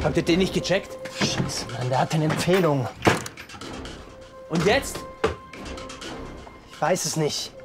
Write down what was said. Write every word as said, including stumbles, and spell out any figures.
Habt ihr den nicht gecheckt? Scheiße, Mann, der hat eine Empfehlung. Und jetzt? Ich weiß es nicht.